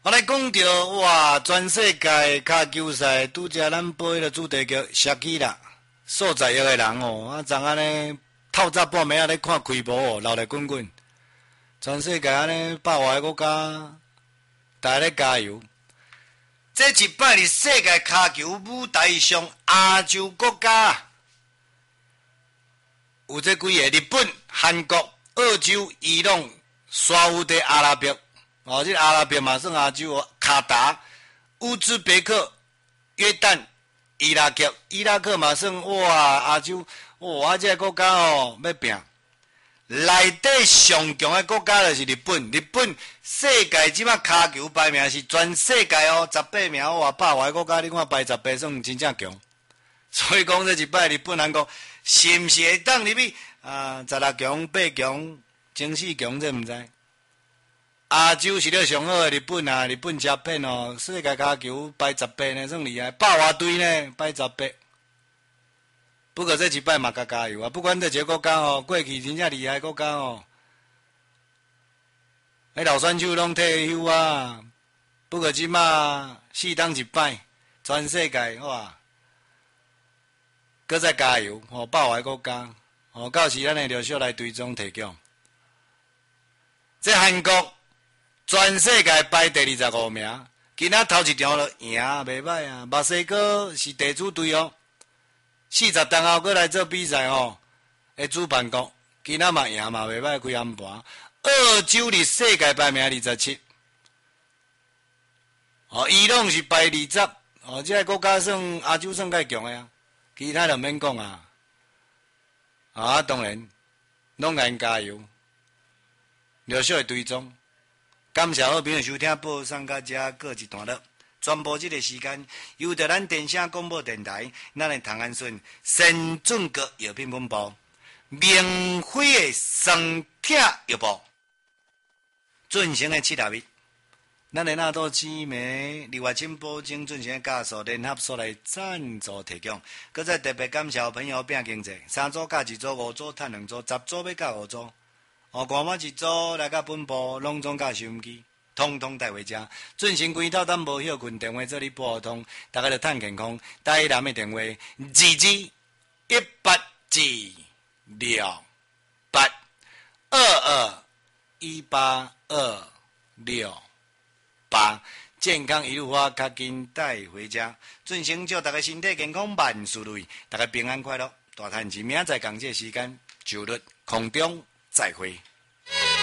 我来讲到哇，全世界卡球赛拄则咱播的主题叫射击啦，数十亿个人哦，昨安尼透早半暝啊咧看开幕哦，闹得滚滚。全世界安尼百外个国家，大家咧加油。这一摆是世界卡球舞台上亚洲国家，有这几个日本、韩国、澳洲、伊朗、沙烏地阿拉伯。哦，这阿拉伯嘛算亚洲哦，卡达、乌兹别克、约旦、伊拉克，伊拉克嘛算哇亚洲，哇这个国家哦要拼。内底上强的国家就是日本，日本世界即马卡球排名是全世界哦18名，哇百外个国家你看排18算真正强。所以讲这一摆日本人讲是毋是会当入去16强、8强、前4强这毋知。亚洲是了上好的日本啊，日本真骗哦，世界卡球排18呢，算厉害，百外队呢排18。不过这一摆嘛加油啊！不管这一个国家哦，过去真正厉害国家哦，迄老选手拢退休啊。不过即马4当一摆，全世界哇，搁再加油哦！百外国家哦，到时咱会陆续来追踪提供。这韩国。全世界排第25名，今仔头一场就赢，袂歹啊！墨西哥是地主队哦，40当后过来做比赛哦，诶，主办国今仔嘛赢嘛袂歹，开暗盘。澳洲是世界排名27，哦，伊朗是排20，哦，这个国家算亚洲算较强的啊，其他就免讲啊。啊，当然，拢甲因加油，陆续会追踪。感谢好朋友收听报送到这过一段落，全部这个时间由着咱电声广播电台，咱的唐安顺先准国药品本部，明辉的双铁药部进行的7日，咱的纳多姊妹、立外清保证进行的加速联合所来赞助提供，搁再特别感谢好朋友拼经济，3组加1组，5组赚2组，10组要加5组。哦，官网一组来到本部，拢总甲收音机，通通带回家。进行规套，咱无休困，电话做你拨通，大家就趁健康。台南的电话2218268228，健康一路花，较紧带回家。进行祝大家身体健康，万事如意，大家平安快乐，大赚钱。明仔载同这时间，就日空中。再会。